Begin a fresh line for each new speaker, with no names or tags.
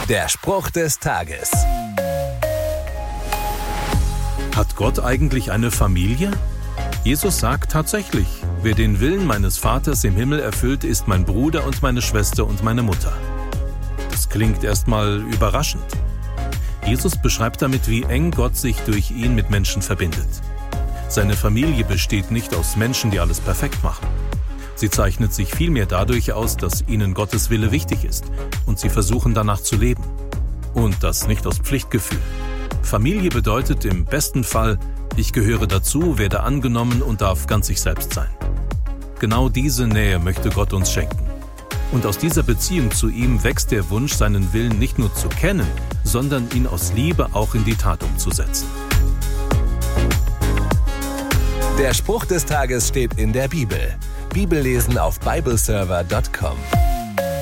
Der Spruch des Tages.
Hat Gott eigentlich eine Familie? Jesus sagt tatsächlich: Wer den Willen meines Vaters im Himmel erfüllt, ist mein Bruder und meine Schwester und meine Mutter. Das klingt erstmal überraschend. Jesus beschreibt damit, wie eng Gott sich durch ihn mit Menschen verbindet. Seine Familie besteht nicht aus Menschen, die alles perfekt machen. Sie zeichnet sich vielmehr dadurch aus, dass ihnen Gottes Wille wichtig ist und sie versuchen danach zu leben. Und das nicht aus Pflichtgefühl. Familie bedeutet im besten Fall: Ich gehöre dazu, werde angenommen und darf ganz ich selbst sein. Genau diese Nähe möchte Gott uns schenken. Und aus dieser Beziehung zu ihm wächst der Wunsch, seinen Willen nicht nur zu kennen, sondern ihn aus Liebe auch in die Tat umzusetzen.
Der Spruch des Tages steht in der Bibel. Bibellesen auf bibleserver.com.